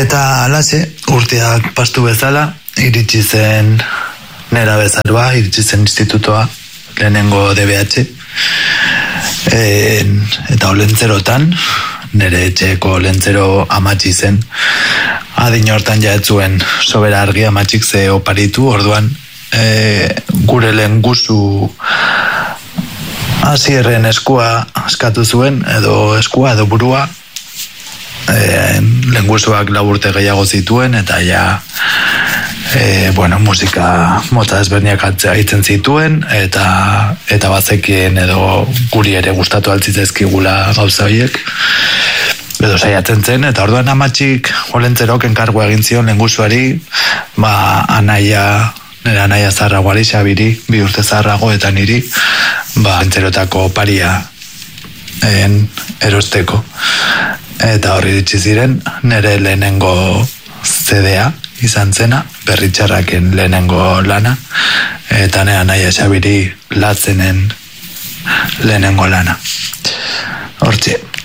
Eta alaxe, urteak pastu bezala, iritsi zen nera bezaroa, iritsi zen institutoa, lehenengo DBH, eta olentzerotan, nire etxeko lentzero amatxi zen, adin hortan jaetzuen sobera argi amatxik ze oparitu, orduan gure lehen guzu hasierren eskua askatu zuen, edo eskua, edo burua, lengusuak laburte gehiago zituen, eta ja, musika mota ezberdinak aitzen zituen, eta bazekien edo guri ere gustatu altzitzezkigula gauza horiek, edo saiatzen zen, eta orduan amatxik olentzerok enkargu egin zion lengusuari, nire anaia zaharragoari, Xabiri, 2 urte zaharrago eta niri, entzerotako paria erosteko. Eta horri ditzi ziren, nire lehenengo CD-a izan zena, Berritxarraken lehenengo lana, eta nire anaia Xabiri latzenen lehenengo lana. Hortxe,